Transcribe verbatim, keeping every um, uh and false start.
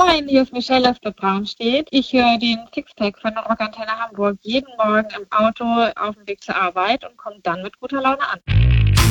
Moin, hier ist Michelle aus Bad Braunstedt. Ich höre den Sixpack von der Rockantenne Hamburg jeden Morgen im Auto auf dem Weg zur Arbeit und komme dann mit guter Laune an.